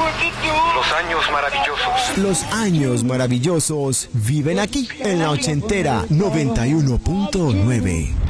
Los años maravillosos. Los años maravillosos viven aquí, en la ochentera 91.9.